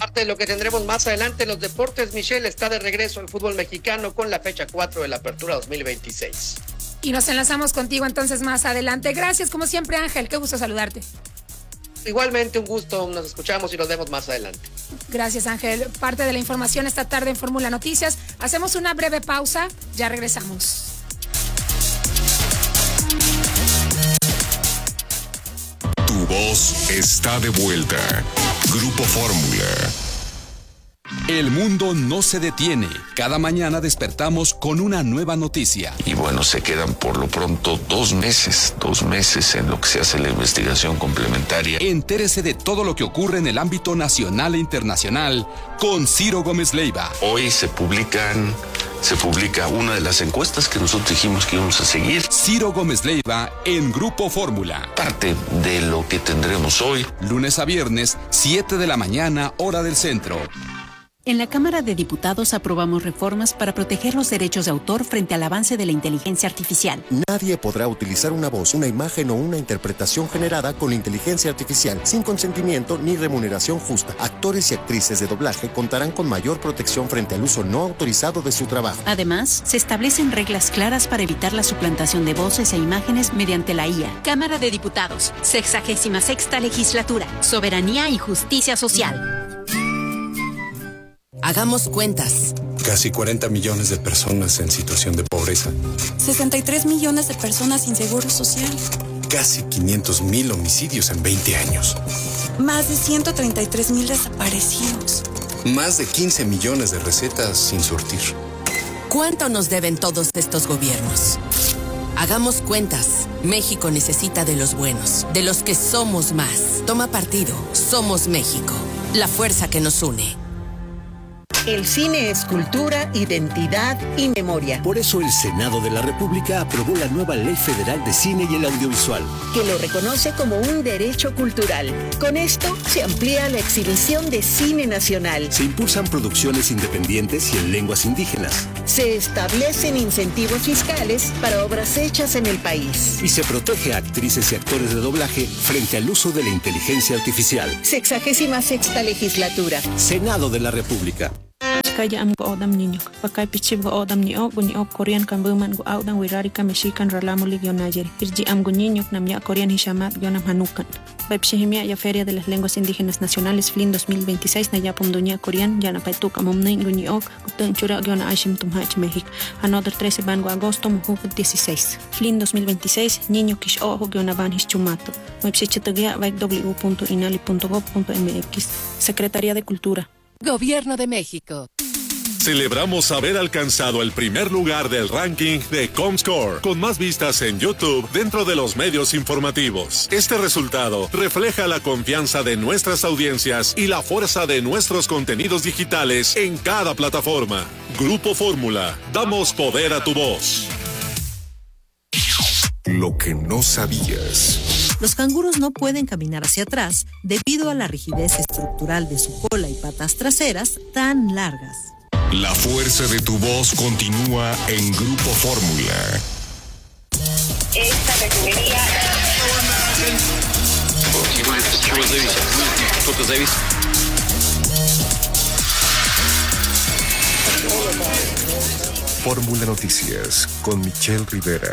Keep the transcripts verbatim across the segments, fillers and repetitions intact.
parte de lo que tendremos más adelante en los deportes. Michelle, está de regreso el fútbol mexicano con la fecha cuatro de la Apertura dos mil veintiséis. Y nos enlazamos contigo entonces más adelante. Gracias, como siempre, Ángel. Qué gusto saludarte. Igualmente, un gusto. Nos escuchamos y nos vemos más adelante. Gracias, Ángel. Parte de la información esta tarde en Fórmula Noticias. Hacemos una breve pausa. Ya regresamos. Tu voz está de vuelta. Grupo Fórmula. El mundo no se detiene. Cada mañana despertamos con una nueva noticia. Y bueno, se quedan por lo pronto dos meses, dos meses en lo que se hace la investigación complementaria. Entérese de todo lo que ocurre en el ámbito nacional e internacional con Ciro Gómez Leiva. Hoy se publican, se publica una de las encuestas que nosotros dijimos que íbamos a seguir. Ciro Gómez Leiva en Grupo Fórmula. Parte de lo que tendremos hoy. Lunes a viernes, siete de la mañana, hora del centro. En la Cámara de Diputados aprobamos reformas para proteger los derechos de autor frente al avance de la inteligencia artificial. Nadie podrá utilizar una voz, una imagen o una interpretación generada con inteligencia artificial sin consentimiento ni remuneración justa. Actores y actrices de doblaje contarán con mayor protección frente al uso no autorizado de su trabajo. Además, se establecen reglas claras para evitar la suplantación de voces e imágenes mediante la I A. Cámara de Diputados, sexagésima sexta legislatura, soberanía y justicia social. Hagamos cuentas. Casi cuarenta millones de personas en situación de pobreza. sesenta y tres millones de personas sin seguro social. Casi quinientos mil homicidios en veinte años. Más de ciento treinta y tres mil desaparecidos. Más de quince millones de recetas sin surtir. ¿Cuánto nos deben todos estos gobiernos? Hagamos cuentas. México necesita de los buenos, de los que somos más. Toma partido. Somos México. La fuerza que nos une. El cine es cultura, identidad y memoria. Por eso el Senado de la República aprobó la nueva Ley Federal de Cine y el Audiovisual, que lo reconoce como un derecho cultural. Con esto se amplía la exhibición de cine nacional. Se impulsan producciones independientes y en lenguas indígenas. Se establecen incentivos fiscales para obras hechas en el país. Y se protege a actrices y actores de doblaje frente al uso de la inteligencia artificial. Sexagésima sexta legislatura. Senado de la República. Kaya am go odam ninyo pakai pichib go odam ni og ni og Korean kan buman go audan wirari ka mexican ralamo ligyo nayer irji am go niño namya Korean hishamat gionam hanukan Baipshihimia ya Feria de las Lenguas Indígenas Nacionales F L I N dos mil veintiséis Nayapum Doña Korean yana paituk amumne nguni og guten chura giona aishim tumhach México another trece bango agosto muhu dieciséis F L I N dos mil veintiséis niño kish ojo giona van hischumato Baipshichetagya baik w punto inali punto gob punto m x Secretaría de Cultura. Gobierno de México. Celebramos haber alcanzado el primer lugar del ranking de Comscore, con más vistas en YouTube dentro de los medios informativos. Este resultado refleja la confianza de nuestras audiencias y la fuerza de nuestros contenidos digitales en cada plataforma. Grupo Fórmula, damos poder a tu voz. Lo que no sabías. Los canguros no pueden caminar hacia atrás debido a la rigidez estructural de su cola y patas traseras tan largas. La fuerza de tu voz continúa en Grupo Fórmula. Esta refinería... Fórmula Noticias con Michelle Rivera.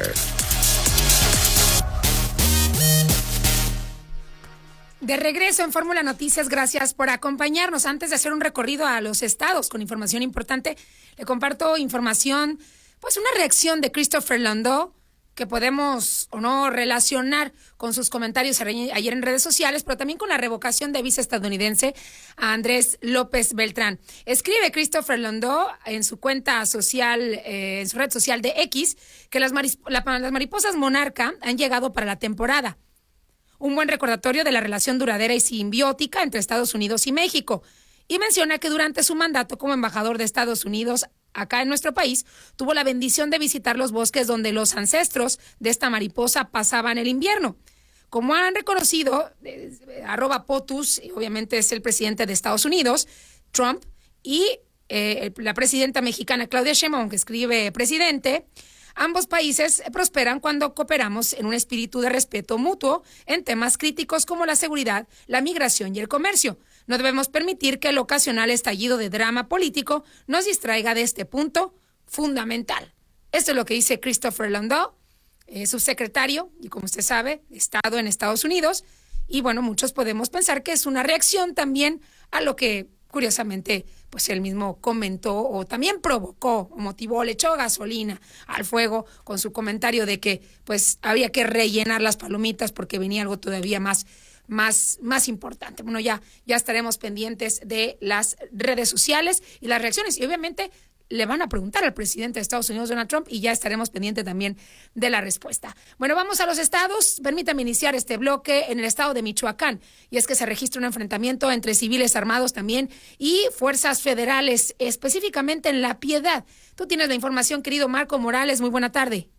De regreso en Fórmula Noticias, gracias por acompañarnos. Antes de hacer un recorrido a los estados con información importante, le comparto información, pues una reacción de Christopher Landau, que podemos o no relacionar con sus comentarios ayer en redes sociales, pero también con la revocación de visa estadounidense a Andrés López Beltrán. Escribe Christopher Landau en su cuenta social, eh, en su red social de X, que las, maris- la, las mariposas monarca han llegado para la temporada. Un buen recordatorio de la relación duradera y simbiótica entre Estados Unidos y México. Y menciona que durante su mandato como embajador de Estados Unidos acá en nuestro país, tuvo la bendición de visitar los bosques donde los ancestros de esta mariposa pasaban el invierno. Como han reconocido, eh, arroba POTUS, obviamente es el presidente de Estados Unidos, Trump, y eh, la presidenta mexicana Claudia Sheinbaum, que escribe presidente. Ambos países prosperan cuando cooperamos en un espíritu de respeto mutuo en temas críticos como la seguridad, la migración y el comercio. No debemos permitir que el ocasional estallido de drama político nos distraiga de este punto fundamental. Esto es lo que dice Christopher Landau, eh, subsecretario, y como usted sabe, de Estado en Estados Unidos. Y bueno, muchos podemos pensar que es una reacción también a lo que, curiosamente, pues él mismo comentó o también provocó, o motivó, le echó gasolina al fuego con su comentario de que pues había que rellenar las palomitas porque venía algo todavía más, más, más importante. Bueno, ya, ya estaremos pendientes de las redes sociales y las reacciones. Y obviamente le van a preguntar al presidente de Estados Unidos, Donald Trump, y ya estaremos pendientes también de la respuesta. Bueno, vamos a los estados. Permítame iniciar este bloque en el estado de Michoacán. Y es que se registra un enfrentamiento entre civiles armados también y fuerzas federales, específicamente en La Piedad. Tú tienes la información, querido Marco Morales. Muy buena tarde.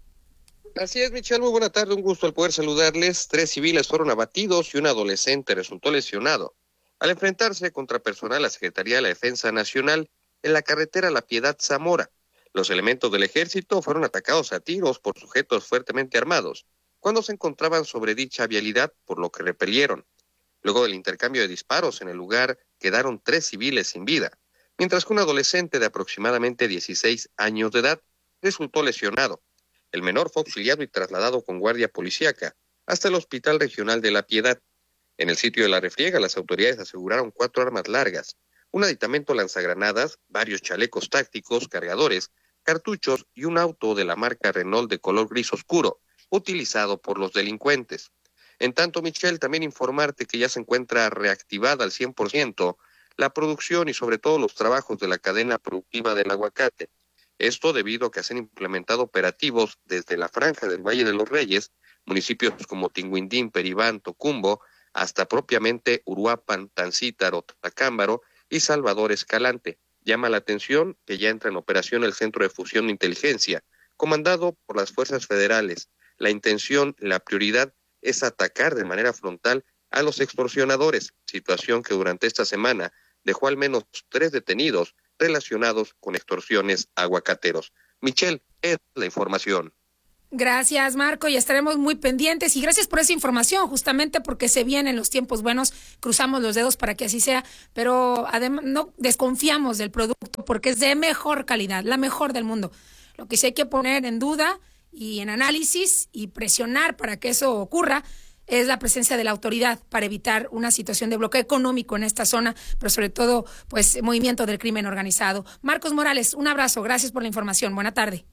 Así es, Michelle, muy buena tarde. Un gusto al poder saludarles. Tres civiles fueron abatidos y un adolescente resultó lesionado al enfrentarse contra personal de la Secretaría de la Defensa Nacional en la carretera La Piedad-Zamora. Los elementos del ejército fueron atacados a tiros por sujetos fuertemente armados cuando se encontraban sobre dicha vialidad, por lo que repelieron. Luego del intercambio de disparos en el lugar quedaron tres civiles sin vida, mientras que un adolescente de aproximadamente dieciséis años de edad resultó lesionado. El menor fue auxiliado y trasladado con guardia policíaca hasta el Hospital Regional de La Piedad. En el sitio de la refriega, las autoridades aseguraron cuatro armas largas, un aditamento lanzagranadas, varios chalecos tácticos, cargadores, cartuchos y un auto de la marca Renault de color gris oscuro, utilizado por los delincuentes. En tanto, Michelle, también informarte que ya se encuentra reactivada al cien por ciento la producción y sobre todo los trabajos de la cadena productiva del aguacate. Esto debido a que se han implementado operativos desde la franja del Valle de los Reyes, municipios como Tinguindín, Peribán, Tocumbo, hasta propiamente Uruapan, Tancítaro, Tacámbaro y Salvador Escalante. Llama la atención que ya entra en operación el Centro de Fusión de Inteligencia, comandado por las fuerzas federales. La intención, la prioridad es atacar de manera frontal a los extorsionadores, situación que durante esta semana dejó al menos tres detenidos relacionados con extorsiones a aguacateros. Michelle, es la información. Gracias, Marco, y estaremos muy pendientes y gracias por esa información, justamente porque se vienen los tiempos buenos, cruzamos los dedos para que así sea, pero además no desconfiamos del producto porque es de mejor calidad, la mejor del mundo. Lo que sí hay que poner en duda y en análisis y presionar para que eso ocurra es la presencia de la autoridad para evitar una situación de bloqueo económico en esta zona, pero sobre todo, pues, movimiento del crimen organizado. Marcos Morales, un abrazo, gracias por la información, buena tarde.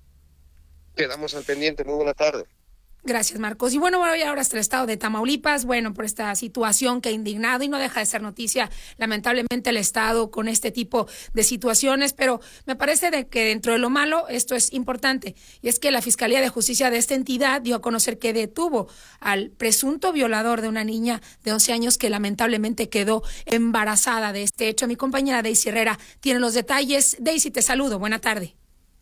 Quedamos al pendiente, muy buena tarde. Gracias, Marcos. Y bueno, voy ahora hasta el estado de Tamaulipas, bueno, por esta situación que ha indignado y no deja de ser noticia, lamentablemente, el estado con este tipo de situaciones, pero me parece de que dentro de lo malo esto es importante, y es que la Fiscalía de Justicia de esta entidad dio a conocer que detuvo al presunto violador de una niña de once años que lamentablemente quedó embarazada de este hecho. Mi compañera Daisy Herrera tiene los detalles. Daisy, te saludo, buena tarde.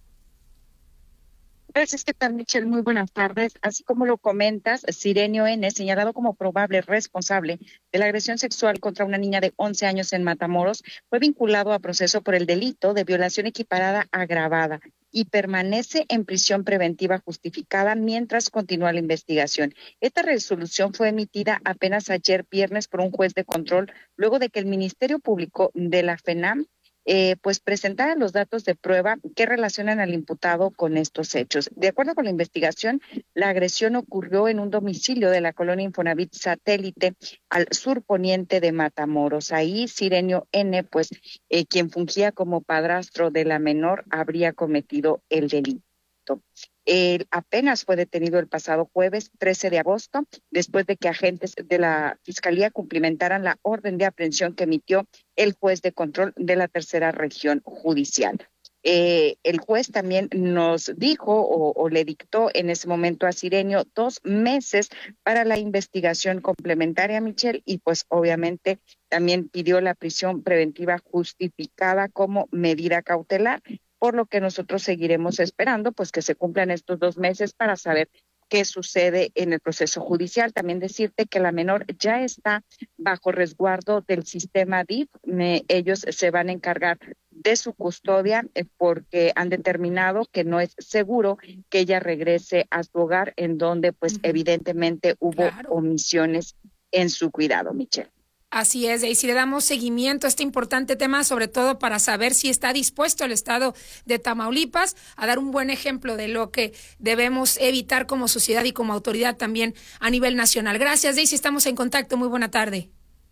Gracias, ¿qué tal, Michelle? Muy buenas tardes. Así como lo comentas, Sirenio N., señalado como probable responsable de la agresión sexual contra una niña de once años en Matamoros, fue vinculado a proceso por el delito de violación equiparada agravada y permanece en prisión preventiva justificada mientras continúa la investigación. Esta resolución fue emitida apenas ayer viernes por un juez de control, luego de que el Ministerio Público de la FENAM Eh, pues presentaran los datos de prueba que relacionan al imputado con estos hechos. De acuerdo con la investigación, la agresión ocurrió en un domicilio de la colonia Infonavit Satélite al sur poniente de Matamoros. Ahí Sirenio N., pues eh, quien fungía como padrastro de la menor, habría cometido el delito. Él apenas fue detenido el pasado jueves trece de agosto, después de que agentes de la Fiscalía cumplimentaran la orden de aprehensión que emitió el juez de control de la tercera región judicial. Eh, el juez también nos dijo o, o le dictó en ese momento a Sirenio dos meses para la investigación complementaria, Michelle, y pues obviamente también pidió la prisión preventiva justificada como medida cautelar, por lo que nosotros seguiremos esperando pues que se cumplan estos dos meses para saber qué sucede en el proceso judicial. También decirte que la menor ya está bajo resguardo del sistema D I F. Me, ellos se van a encargar de su custodia eh, porque han determinado que no es seguro que ella regrese a su hogar, en donde pues uh-huh. evidentemente hubo claro. omisiones en su cuidado, Michelle. Así es, y si le damos seguimiento a este importante tema, sobre todo para saber si está dispuesto el Estado de Tamaulipas a dar un buen ejemplo de lo que debemos evitar como sociedad y como autoridad también a nivel nacional. Gracias, Daisy, estamos en contacto. Muy buena tarde.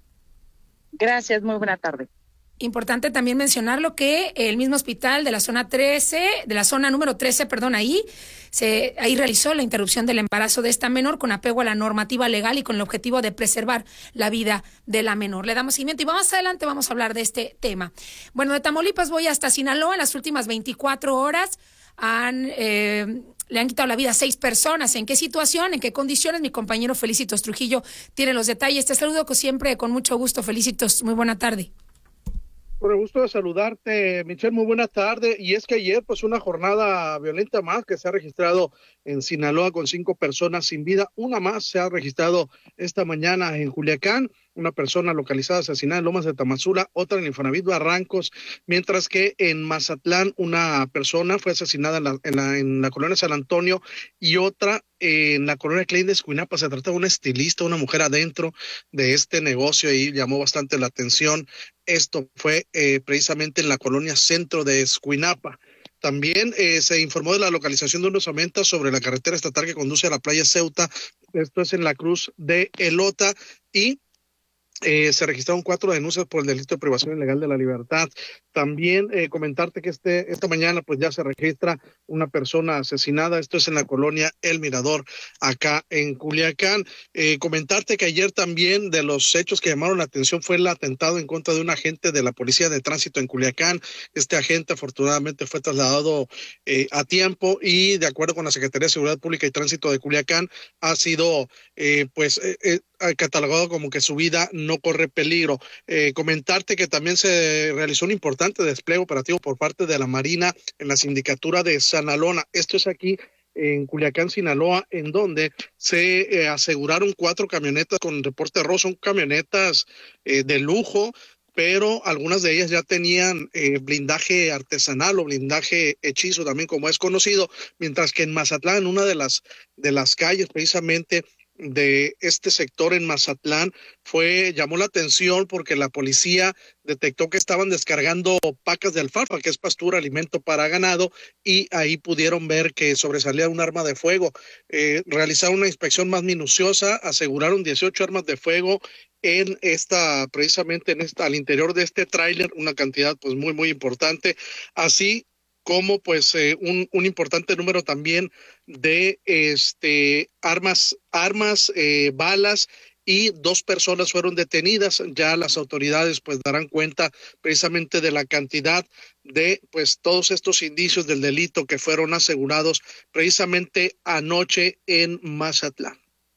Gracias, muy buena tarde. Importante también mencionarlo que el mismo hospital de la zona trece, de la zona número trece, perdón, ahí se ahí realizó la interrupción del embarazo de esta menor con apego a la normativa legal y con el objetivo de preservar la vida de la menor. Le damos seguimiento y más adelante vamos a hablar de este tema. Bueno, de Tamaulipas voy hasta Sinaloa. En las últimas veinticuatro horas han eh, le han quitado la vida a seis personas. ¿En qué situación? ¿En qué condiciones? Mi compañero Felicitos Trujillo tiene los detalles. Te saludo con siempre con mucho gusto, Felicitos. Muy buena tarde. Por el gusto de saludarte, Michelle, muy buena tarde. Y es que ayer, pues, una jornada violenta más que se ha registrado en Sinaloa con cinco personas sin vida. Una más se ha registrado esta mañana en Culiacán, una persona localizada asesinada en Lomas de Tamazula, otra en Infonavit Barrancos, mientras que en Mazatlán una persona fue asesinada en la, en la, en la colonia San Antonio y otra en la colonia Klein de Escuinapa. Se trata de una estilista, una mujer adentro de este negocio y llamó bastante la atención. Esto fue eh, precisamente en la colonia Centro de Escuinapa. También eh, se informó de la localización de unos aumentos sobre la carretera estatal que conduce a la playa Ceuta. Esto es en la Cruz de Elota y Eh, se registraron cuatro denuncias por el delito de privación ilegal de la libertad. También eh, comentarte que este esta mañana pues ya se registra una persona asesinada. Esto es en la colonia El Mirador, acá en Culiacán. Eh, comentarte que ayer también de los hechos que llamaron la atención fue el atentado en contra de un agente de la Policía de Tránsito en Culiacán. Este agente afortunadamente fue trasladado eh, a tiempo y de acuerdo con la Secretaría de Seguridad Pública y Tránsito de Culiacán ha sido eh, pues eh, eh, catalogado como que su vida no corre peligro. Eh, comentarte que también se realizó un importante despliegue operativo por parte de la Marina en la sindicatura de Sanalona. Esto es aquí en Culiacán, Sinaloa, en donde se eh, aseguraron cuatro camionetas con reporte rojo. Son camionetas eh, de lujo, pero algunas de ellas ya tenían eh, blindaje artesanal o blindaje hechizo también, como es conocido, mientras que en Mazatlán, en una de las de las calles precisamente de este sector en Mazatlán, fue llamó la atención porque la policía detectó que estaban descargando pacas de alfalfa, que es pastura, alimento para ganado, y ahí pudieron ver que sobresalía un arma de fuego. Eh, realizaron una inspección más minuciosa, aseguraron dieciocho armas de fuego en esta, precisamente en esta, al interior de este tráiler, una cantidad pues muy, muy importante, así como pues eh, un, un importante número también de este armas, armas, eh, balas, y dos personas fueron detenidas. Ya las autoridades pues darán cuenta precisamente de la cantidad de pues todos estos indicios del delito que fueron asegurados precisamente anoche en Mazatlán.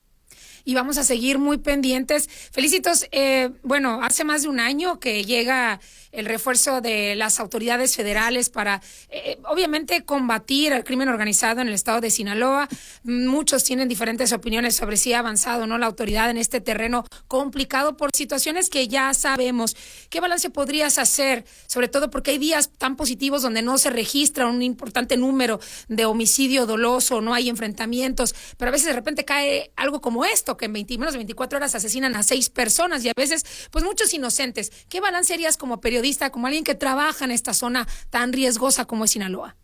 Y vamos a seguir muy pendientes. Felicitos, eh, bueno, hace más de un año que llega el refuerzo de las autoridades federales para, eh, obviamente, combatir el crimen organizado en el estado de Sinaloa. Muchos tienen diferentes opiniones sobre si ha avanzado o no la autoridad en este terreno complicado por situaciones que ya sabemos. ¿Qué balance podrías hacer? Sobre todo porque hay días tan positivos donde no se registra un importante número de homicidio doloso, no hay enfrentamientos, pero a veces de repente cae algo como esto, que en veinte, menos de veinticuatro horas asesinan a seis personas y a veces, pues muchos inocentes. ¿Qué balance harías como periodista, como alguien que trabaja en esta zona tan riesgosa como es Sinaloa?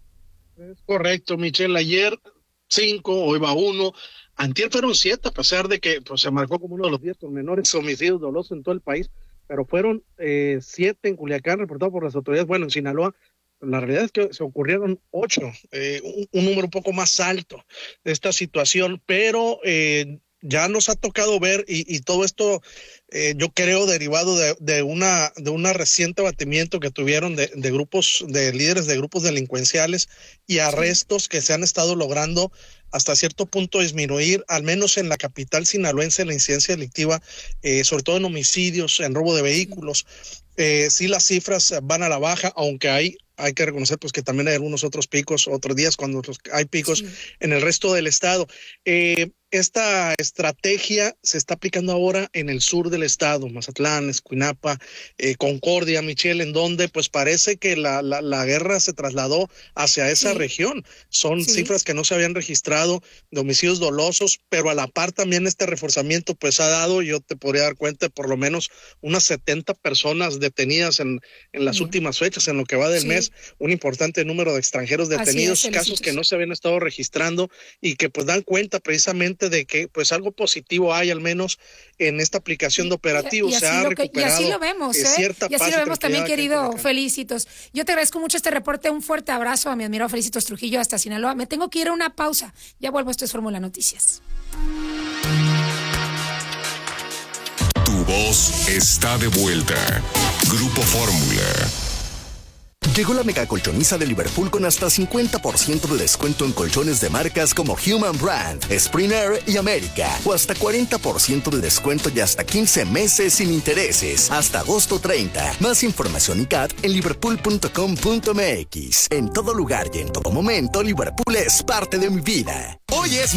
Es correcto, Michelle. Ayer cinco, hoy va uno. Antier fueron siete, a pesar de que pues, se marcó como uno de los días con menores homicidios dolosos en todo el país, pero fueron eh, siete en Culiacán reportados por las autoridades. Bueno, en Sinaloa, la realidad es que se ocurrieron ocho, eh, un, un número un poco más alto de esta situación, pero eh, ya nos ha tocado ver y, y todo esto eh, yo creo derivado de, de una de una reciente abatimiento que tuvieron de, de grupos de líderes de grupos delincuenciales y arrestos que se han estado logrando hasta cierto punto disminuir, al menos en la capital sinaloense, la incidencia delictiva, eh, sobre todo en homicidios, en robo de vehículos. Eh, sí, las cifras van a la baja, aunque hay hay que reconocer pues que también hay algunos otros picos, otros días cuando hay picos sí. en el resto del estado. Eh, esta estrategia se está aplicando ahora en el sur del estado, Mazatlán, Escuinapa, eh, Concordia, Michelle, en donde pues parece que la, la, la guerra se trasladó hacia esa sí. región. Son sí. cifras que no se habían registrado registrado de homicidios dolosos, pero a la par también este reforzamiento pues ha dado, yo te podría dar cuenta, de por lo menos unas setenta personas detenidas en, en las sí. últimas fechas, en lo que va del sí. mes, un importante número de extranjeros detenidos, es, casos que no se habían estado registrando y que pues dan cuenta precisamente de que pues algo positivo hay al menos en esta aplicación de operativos. Y, y, se ha que, recuperado y así lo vemos, ¿eh? cierta y así lo vemos también, querido Felicitos. Yo te agradezco mucho este reporte, un fuerte abrazo a mi admirado Felicitos Trujillo hasta Sinaloa. Me tengo que ir a una pausa, ya vuelvo, esto es Fórmula Noticias. Tu voz está de vuelta. Grupo Fórmula. Llegó la mega colchoniza de Liverpool con hasta cincuenta por ciento de descuento en colchones de marcas como Human Brand, Spring Air y América. O hasta cuarenta por ciento de descuento y hasta quince meses sin intereses. Hasta agosto treinta. Más información y C A T en liverpool punto com punto m x. En todo lugar y en todo momento, Liverpool es parte de mi vida. Hoy es